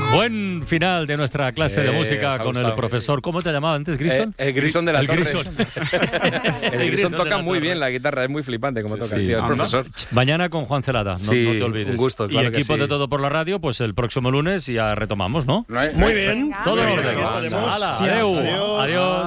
Buen final de nuestra clase de música con el profesor. ¿Cómo te llamaba antes, Grison? Grison de la Torre. Grison. El Grison toca muy bien la guitarra, es muy flipante como toca, tío, el profesor. Mañana con Juan Celada, no te olvides. Un gusto, claro. Y equipo de Todo por la Radio, pues el próximo lunes ya retomamos, ¿no? Muy bien. Todo en Muy bien, orden. aquí estaremos. Adiós.